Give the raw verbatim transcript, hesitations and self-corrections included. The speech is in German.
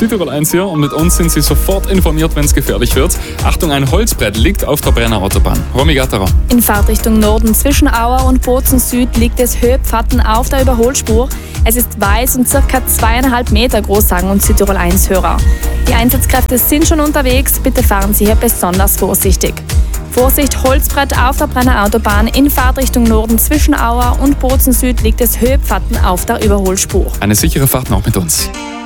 Südtirol eins hier und mit uns sind Sie sofort informiert, wenn es gefährlich wird. Achtung, ein Holzbrett liegt auf der Brenner Autobahn. Romy Gatterer. In Fahrtrichtung Norden zwischen Auer und Bozen Süd liegt es Höhepfatten auf der Überholspur. Es ist weiß und circa zweieinhalb Meter groß, sagen uns Südtirol eins Hörer. Die Einsatzkräfte sind schon unterwegs, bitte fahren Sie hier besonders vorsichtig. Vorsicht, Holzbrett auf der Brenner Autobahn. In Fahrtrichtung Norden zwischen Auer und Bozen Süd liegt es Höhepfatten auf der Überholspur. Eine sichere Fahrt noch mit uns.